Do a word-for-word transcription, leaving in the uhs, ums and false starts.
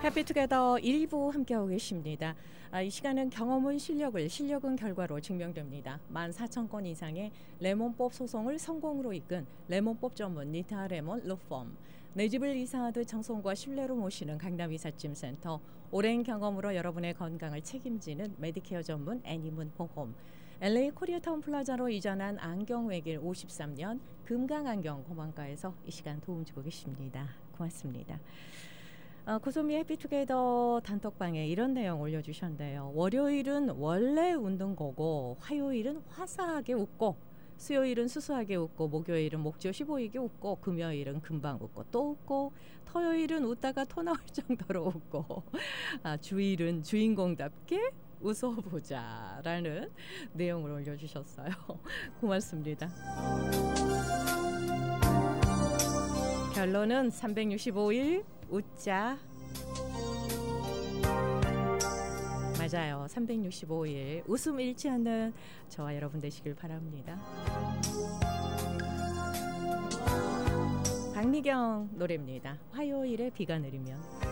해피투게더 일 부 함께하고 계십니다. 아, 이 시간은 경험은 실력을, 실력은 결과로 증명됩니다. 만 사천 건 이상의 레몬법 소송을 성공으로 이끈 레몬법 전문 니타 레몬 로펌. 내 집을 이사하듯 정성과 신뢰로 모시는 강남 이삿짐센터. 오랜 경험으로 여러분의 건강을 책임지는 메디케어 전문 애니문 보험. 엘에이 코리아타운 플라자로 이전한 안경외길 오십삼 년 금강안경 고만가에서 이 시간 도움 주고 계십니다. 고맙습니다. 어, 고소미 해피투게더 단톡방에 이런 내용 올려주셨는데요. 월요일은 원래 웃는 거고, 화요일은 화사하게 웃고, 수요일은 수수하게 웃고, 목요일은 목젖이 보이게 웃고, 금요일은 금방 웃고 또 웃고, 토요일은 웃다가 토 나올 정도로 웃고, 아, 주일은 주인공답게 웃어보자 라는 내용을 올려주셨어요. 고맙습니다. 결론은 삼백육십오 일 웃자. 맞아요. 삼백육십오 일 웃음 잃지 않는 저와 여러분 되시길 바랍니다. 박미경 노래입니다. 화요일에 비가 내리면.